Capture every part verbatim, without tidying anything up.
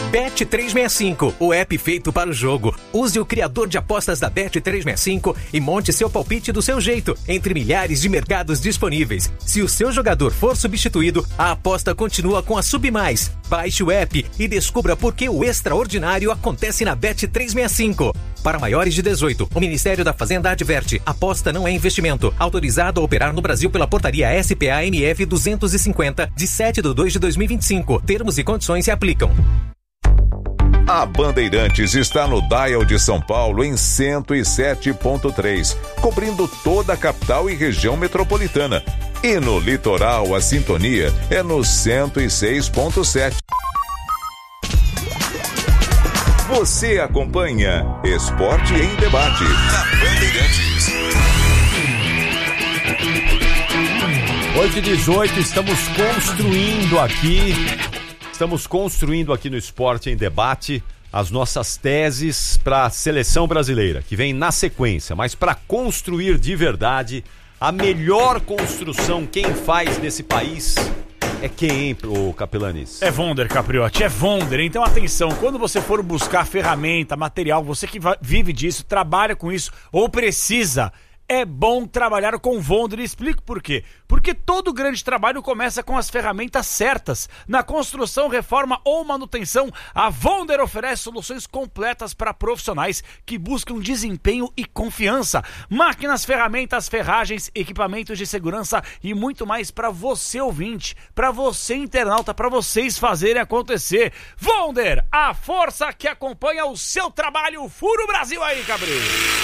Bet trezentos e sessenta e cinco, o app feito para o jogo. Use o criador de apostas da Bet trezentos e sessenta e cinco e monte seu palpite do seu jeito, entre milhares de mercados disponíveis. Se o seu jogador for substituído, a aposta continua com a Submais. Baixe o app e descubra por que o extraordinário acontece na Bet trezentos e sessenta e cinco. Para maiores de dezoito, o Ministério da Fazenda adverte: aposta não é investimento. Autorizado a operar no Brasil pela portaria S P A M F duzentos e cinquenta, de sete de dois de dois mil e vinte e cinco. Termos e condições se aplicam. A Bandeirantes está no Dial de São Paulo em cento e sete ponto três, cobrindo toda a capital e região metropolitana. E no litoral, a sintonia é no cento e seis ponto sete. Você acompanha Esporte em Debate na Bandeirantes. oito e dezoito, estamos construindo aqui, estamos construindo aqui no Esporte em Debate as nossas teses para a seleção brasileira, que vem na sequência, mas para construir de verdade a melhor construção, quem faz nesse país é quem, hein, o Capelanes? É Vonder, Capriotti, é Vonder. Então, atenção, quando você for buscar ferramenta, material, você que vive disso, trabalha com isso ou precisa, é bom trabalhar com Vonder. E explico por quê. Porque todo grande trabalho começa com as ferramentas certas. Na construção, reforma ou manutenção, a Vonder oferece soluções completas para profissionais que buscam desempenho e confiança. Máquinas, ferramentas, ferragens, equipamentos de segurança e muito mais para você ouvinte, para você internauta, para vocês fazerem acontecer. Vonder, a força que acompanha o seu trabalho. Fura o Brasil aí, Gabriel.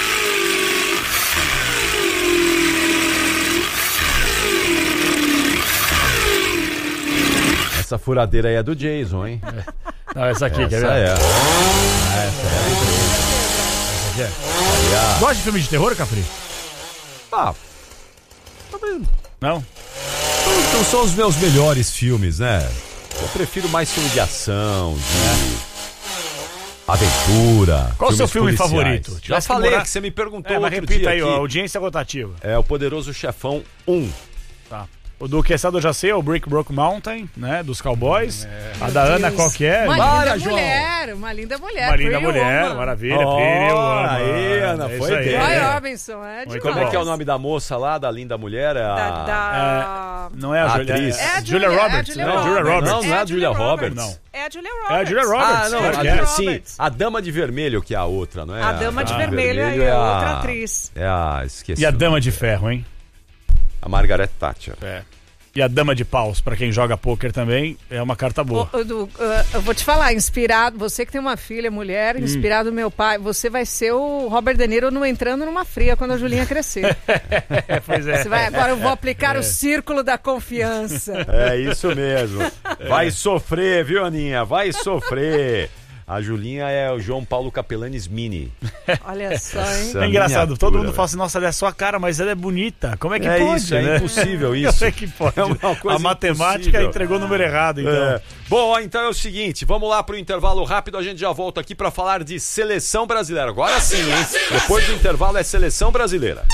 Essa furadeira aí é do Jason, hein? Não, essa aqui, essa quer ver? É. Ah, essa é. Essa aqui é. Gosta de filme de terror, Capri? Ah, não? Não, não são os meus melhores filmes, né? Eu prefiro mais filme de ação, de aventura. Qual o seu filme policiais. favorito? Já que falei morar... que você me perguntou é, mas outro repita dia aí, aqui. a audiência rotativa. É o Poderoso Chefão um. Tá. O do Quesada eu já sei, é o Brick Broke Mountain, né? Dos Cowboys. É. A da Ana qual que é? Uma Para, linda mulher, uma linda mulher. Uma linda mulher, Woman. Maravilha. Oh, Pretty Woman. aí, Ana, É foi aí. bem. Roy Orbison, é demais. Como é que é o nome da moça lá, da linda mulher? É a... Da, da... É, não é a, a Julia, atriz. é, É a Julia Julia- Roberts. é a Julia não, Julia Roberts. Roberts. Não, não é a Julia Roberts. Não. É a Julia É Roberts. a Julia Roberts. Ah, não, claro a, que é. sim, Roberts. a Dama de Vermelho, que é a outra, não é? A Dama de Ah, Vermelho é a... a outra atriz. É a... Esqueci. E a Dama de Ferro, hein? A Margaret Thatcher. É. E a Dama de Paus, pra quem joga pôquer também, é uma carta boa. O, do, uh, eu vou te falar, inspirado, você que tem uma filha, mulher, Hum. inspirado no meu pai, você vai ser o Robert De Niro no Entrando numa Fria quando a Julinha crescer. Pois é. Você vai, agora eu vou aplicar é. o círculo da confiança. É isso mesmo. Vai sofrer, viu, Aninha? Vai sofrer. A Julinha é o João Paulo Capelanes Mini. Olha só, hein? É engraçado, miniatura, todo mundo velho. fala assim, nossa, ela é sua cara, mas ela é bonita. Como é que É pode, isso, é né? impossível isso. Como é que pode? É uma coisa a matemática impossível. entregou o número errado, então. É. Bom, ó, então é o seguinte, vamos lá pro intervalo rápido, a gente já volta aqui pra falar de seleção brasileira. Agora sim, hein? Depois do intervalo é seleção brasileira.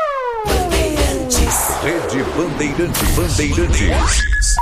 Rede Bandeirantes. Bandeirantes.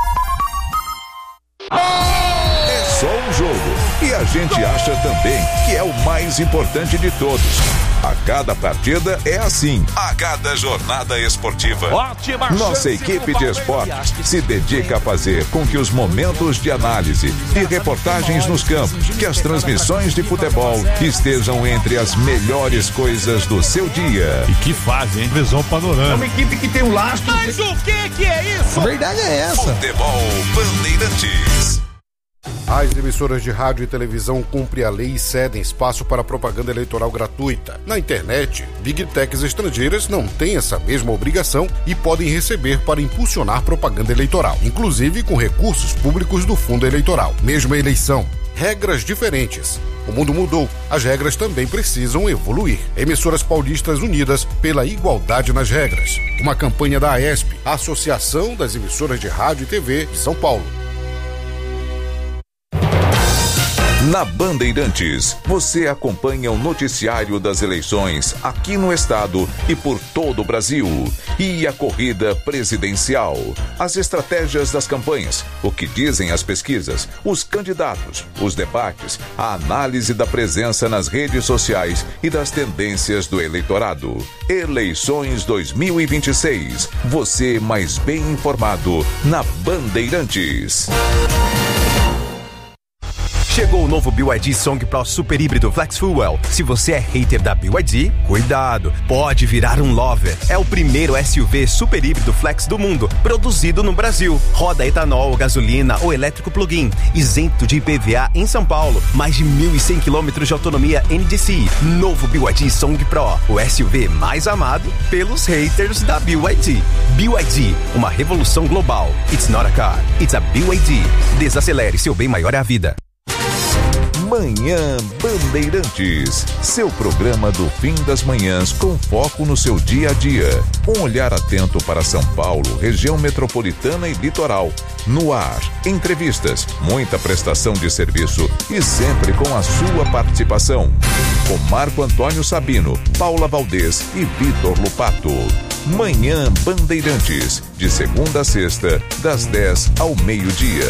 É só um jogo. E a gente acha também que é o mais importante de todos. A cada partida é assim. A cada jornada esportiva. Ótima Nossa equipe de esportes se dedica a fazer com que os momentos de análise e reportagens nos campos, que as transmissões de futebol estejam entre as melhores coisas do seu dia. E que fase, hein? Visão panorâmica. É uma equipe que tem um lastro. Mas o que que é isso? A verdade é essa. Futebol Bandeirantes. As emissoras de rádio e televisão cumprem a lei e cedem espaço para propaganda eleitoral gratuita. Na internet, Big Techs estrangeiras não têm essa mesma obrigação e podem receber para impulsionar propaganda eleitoral, inclusive com recursos públicos do fundo eleitoral. Mesma eleição, regras diferentes. O mundo mudou, as regras também precisam evoluir. Emissoras paulistas unidas pela igualdade nas regras. Uma campanha da AESP, a Associação das Emissoras de Rádio e T V de São Paulo. Na Bandeirantes, você acompanha o noticiário das eleições aqui no estado e por todo o Brasil. E a corrida presidencial, as estratégias das campanhas, o que dizem as pesquisas, os candidatos, os debates, a análise da presença nas redes sociais e das tendências do eleitorado. Eleições dois mil e vinte e seis. Você mais bem informado na Bandeirantes. Chegou o novo B Y D Song Pro Super Híbrido Flex Fuel. Se você é hater da B Y D, cuidado, pode virar um lover. É o primeiro S U V super híbrido flex do mundo, produzido no Brasil. Roda etanol, gasolina ou elétrico plug-in, isento de I P V A em São Paulo. Mais de mil e cem quilômetros de autonomia N D C I. Novo B Y D Song Pro, o S U V mais amado pelos haters da B Y D. B Y D, uma revolução global. It's not a car, it's a B Y D. Desacelere, seu bem maior é a vida. Manhã Bandeirantes, seu programa do fim das manhãs com foco no seu dia a dia. Um olhar atento para São Paulo, região metropolitana e litoral. No ar, entrevistas, muita prestação de serviço e sempre com a sua participação. Com Marco Antônio Sabino, Paula Valdez e Vitor Lupato. Manhã Bandeirantes, de segunda a sexta, das dez ao meio-dia.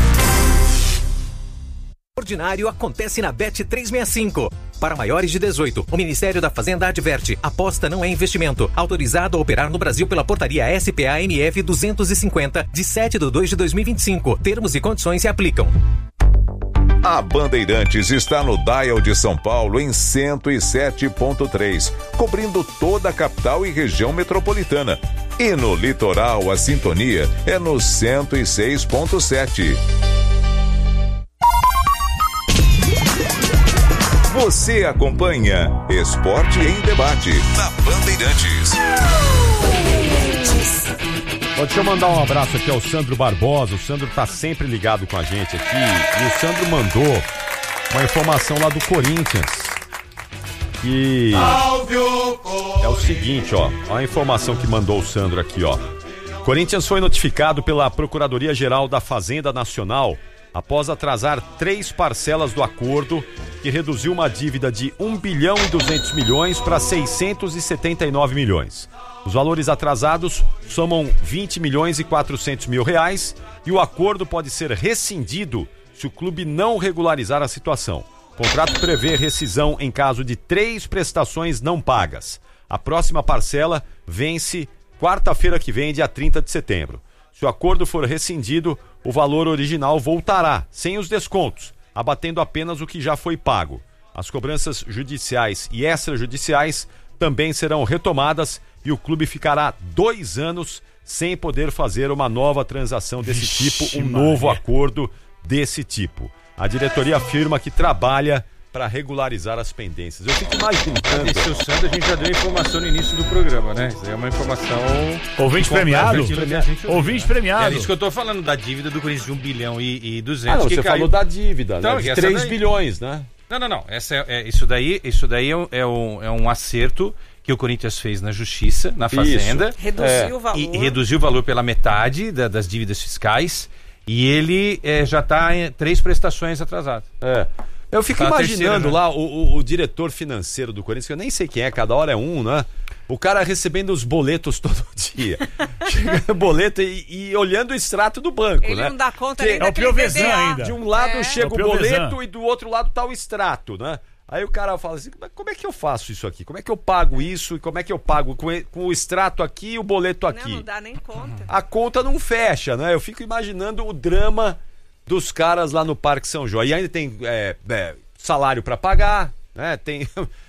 Ordinário acontece na Bet trezentos e sessenta e cinco. Para maiores de dezoito, o Ministério da Fazenda adverte: aposta não é investimento. Autorizado a operar no Brasil pela portaria S P A M F duzentos e cinquenta, de sete de dois de dois mil e vinte e cinco. Termos e condições se aplicam. A Bandeirantes está no Dial de São Paulo em cento e sete ponto três, cobrindo toda a capital e região metropolitana. E no litoral, a sintonia é no cento e seis ponto sete. Você acompanha Esporte em Debate na Bandeirantes. Ó, deixa eu mandar um abraço aqui ao Sandro Barbosa. O Sandro tá sempre ligado com a gente aqui. E o Sandro mandou uma informação lá do Corinthians. E é o seguinte, ó. Olha a informação que mandou o Sandro aqui, ó. Corinthians foi notificado pela Procuradoria-Geral da Fazenda Nacional após atrasar três parcelas do acordo que reduziu uma dívida de um bilhão e duzentos milhões para seiscentos e setenta e nove milhões. Os valores atrasados somam vinte milhões e quatrocentos mil reais e o acordo pode ser rescindido se o clube não regularizar a situação. O contrato prevê rescisão em caso de três prestações não pagas. A próxima parcela vence quarta-feira que vem, dia trinta de setembro. Se o acordo for rescindido, o valor original voltará, sem os descontos, abatendo apenas o que já foi pago. As cobranças judiciais e extrajudiciais também serão retomadas e o clube ficará dois anos sem poder fazer uma nova transação desse Vixe tipo, um Maria. novo acordo desse tipo. A diretoria afirma que trabalha para regularizar as pendências. Eu fico imaginando. Esse o Sandro, a gente já deu informação no início do programa, né? Isso aí é uma informação. Ouvinte premiado? Ouvinte premiado. É isso que eu tô falando, da dívida do Corinthians de um bilhão e duzentos. Ah, não, que você caiu... falou da dívida, então, né? De três bilhões, né? Não, não, não. Essa é, é, isso daí, isso daí é, um, é, um, é um acerto que o Corinthians fez na Justiça, na Fazenda. Isso. Reduziu é, o valor. E, reduziu o valor pela metade da, das dívidas fiscais. E ele é, já está em três prestações atrasadas. É. Eu fico tá imaginando terceira, né? lá o, o, o diretor financeiro do Corinthians, que eu nem sei quem é, cada hora é um, né? O cara recebendo os boletos todo dia. Chega boleto e, e olhando o extrato do banco, ele né? Ele não dá conta que, nem é o Piovesan ainda. De um lado é. chega é o, o boleto e do outro lado tá o extrato, né? Aí o cara fala assim, como é que eu faço isso aqui? Como é que eu pago isso? E como é que eu pago com, com o extrato aqui e o boleto aqui? Não, não dá nem conta. A conta não fecha, né? Eu fico imaginando o drama dos caras lá no Parque São João. E ainda tem é, é, salário para pagar, né? Tem...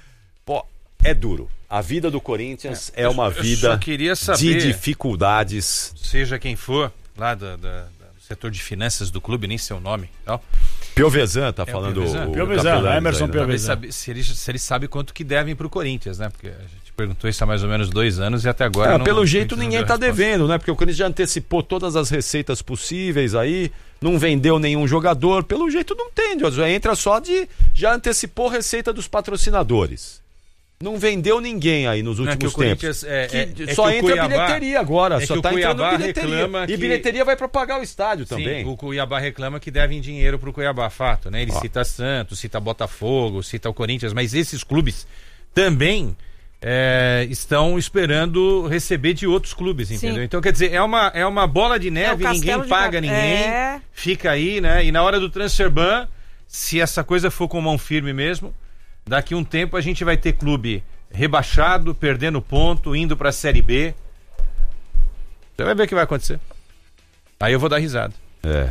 Pô, é duro. A vida do Corinthians é, é uma eu, vida eu queria saber, de dificuldades. Seja quem for, lá do, do, do setor de finanças do clube, nem seu nome e tal. Piovesan tá é falando. O Piovesan, Emerson aí, né? Piovesan. Se ele, se ele sabe quanto que devem pro Corinthians, né? Porque a gente perguntou isso há mais ou menos dois anos e até agora. É, não, pelo jeito ninguém tá resposta. devendo, né? Porque o Corinthians já antecipou todas as receitas possíveis aí, não vendeu nenhum jogador. Pelo jeito não tem, entra só de. Já antecipou receita dos patrocinadores. Não vendeu ninguém aí nos Não, é últimos que o tempos. Corinthians, é, Que é, é só que o entra Cuiabá- bilheteria agora, é só que o tá entrando Cuiabá bilheteria. reclama E que- bilheteria vai para pagar o estádio Sim, também. o Cuiabá reclama que devem dinheiro pro Cuiabá, fato, né? Ele Ó. cita Santos, cita Botafogo, cita o Corinthians, mas esses clubes também é, estão esperando receber de outros clubes, entendeu? Sim. Então, quer dizer, é uma, é uma bola de É o neve, castelo ninguém de paga carta. ninguém, É. fica aí, né? E na hora do transfer ban, se essa coisa for com mão firme mesmo, daqui um tempo a gente vai ter clube rebaixado, perdendo ponto, indo pra Série B. Você vai ver o que vai acontecer. Aí eu vou dar risada. É.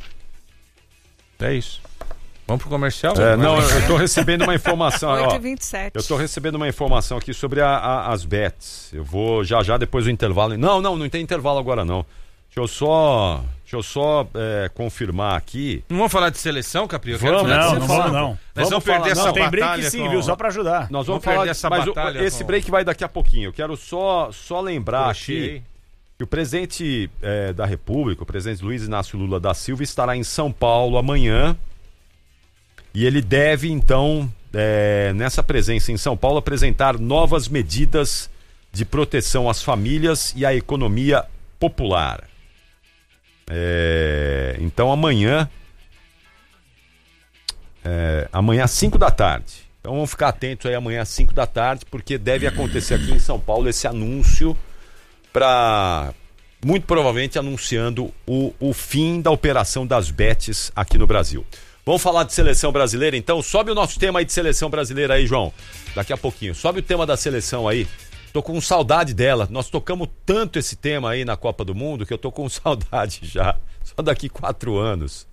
É isso. Vamos pro comercial? É, Vai não, lá. eu tô recebendo uma informação. ó, oito e vinte e sete. eu tô recebendo uma informação aqui sobre a- a- as bets. Eu vou já já depois do intervalo. Não, não, não tem intervalo agora não. Deixa eu só, deixa eu só é, confirmar aqui. Não vamos falar de seleção, Capri? Eu quero Vamos, falar de Não, não seleção. vamos não. Nós Vamos vamos falar- perder não, essa Tem batalha break sim, com- viu? Só pra ajudar. Nós vamos Vamos falar perder essa mas o- batalha esse com- break vai daqui a pouquinho. Eu quero só só lembrar Crochê. aqui que o presidente é, da República, o presidente Luiz Inácio Lula da Silva, estará em São Paulo amanhã. E ele deve, então, é, nessa presença em São Paulo, apresentar novas medidas de proteção às famílias e à economia popular. É, então, amanhã, é, amanhã às cinco da tarde. Então, vamos ficar atentos aí amanhã às cinco da tarde, porque deve acontecer aqui em São Paulo esse anúncio para, muito provavelmente, anunciando o, o fim da operação das bets aqui no Brasil. Vamos falar de seleção brasileira, então? Sobe o nosso tema aí de seleção brasileira aí, João. Daqui a pouquinho. Sobe o tema da seleção aí. Tô com saudade dela. Nós tocamos tanto esse tema aí na Copa do Mundo que eu tô com saudade já. Só daqui quatro anos.